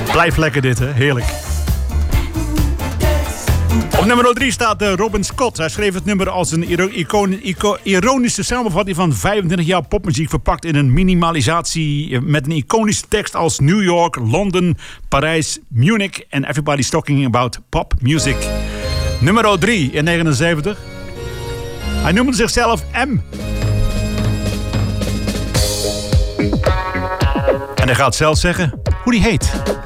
Blijf lekker dit, hè? Heerlijk. Op nummer 3 staat Robin Scott. Hij schreef het nummer als een ironische samenvatting van 25 jaar popmuziek, verpakt in een minimalisatie met een iconische tekst als New York, Londen, Parijs, Munich en Everybody's Talking About Pop Music. Nummer 3 in 79. Hij noemde zichzelf M. En hij gaat zelf zeggen hoe die heet.